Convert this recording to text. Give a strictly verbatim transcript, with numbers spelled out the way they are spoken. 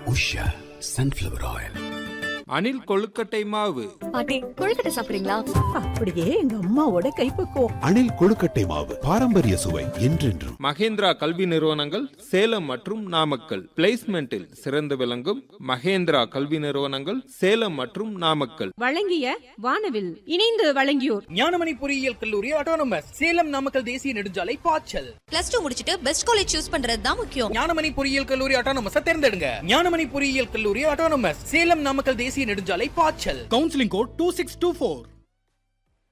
Usha sunflower oil. அணில் கொழுக்கட்டை மாவு. பாட்டி, கொழுக்கட்டை சாப்பிடுறீங்களா? அப்படியே எங்க அம்மாவோட கைப்பக்குவம். அணில் கொழுக்கட்டை மாவு, பாரம்பரிய சுவை என்றென்றும். மகேந்திரா கல்வி நிறுவனங்கள் சேலம் மற்றும் நாமக்கல். பிளேஸ்மெண்டில் சிறந்து விளங்கும் மகேந்திரா கல்வி நிறுவனங்கள் சேலம் மற்றும் நாமக்கல். வழங்கிய வானவில் இணைந்து வழங்கியோர் ஞானமணி பொறியியல் கல்லூரி ஆட்டோனமஸ் சேலம் நாமக்கல் தேசிய நெடுஞ்சாலை பாய்ச்சல். பிளஸ் டூ முடிச்சிட்டு பெஸ்ட் காலேஜ் சூஸ் பண்றது தான் முக்கியம். ஞானமணி பொறியியல் கல்லூரி ஆட்டோனமஸ் தேர்ந்தெடுங்க. ஞானமணி பொறியியல் கல்லூரி ஆட்டோனமஸ் சேலம் நாமக்கல் தேசிய நெடுஞ்சாலை பாய்ச்சல். Counselling code two six two four.